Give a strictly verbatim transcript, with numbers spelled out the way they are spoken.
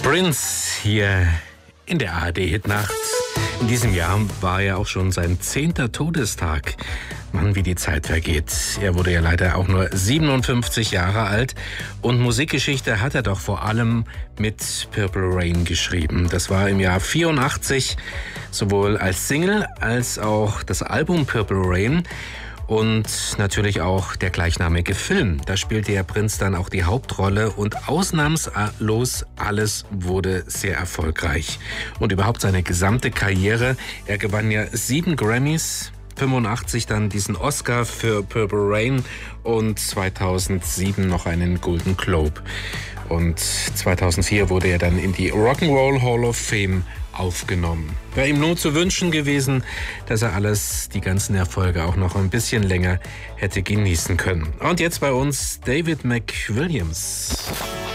Prince hier in der A R D-Hitnacht. In diesem Jahr war ja auch schon sein zehnter Todestag. Mann, wie die Zeit vergeht. Er wurde ja leider auch nur siebenundfünfzig Jahre alt. Und Musikgeschichte hat er doch vor allem mit Purple Rain geschrieben. Das war im Jahr vierundachtzig, sowohl als Single als auch das Album Purple Rain. Und natürlich auch der gleichnamige Film. Da spielte ja Prince dann auch die Hauptrolle und ausnahmslos alles wurde sehr erfolgreich. Und überhaupt seine gesamte Karriere. Er gewann ja sieben Grammys, fünfundachtzig dann diesen Oscar für Purple Rain und zweitausendsieben noch einen Golden Globe. Und zweitausendvier wurde er dann in die Rock'n'Roll Hall of Fame aufgenommen. Wäre ihm nur zu wünschen gewesen, dass er alles, die ganzen Erfolge auch noch ein bisschen länger hätte genießen können. Und jetzt bei uns David McWilliams.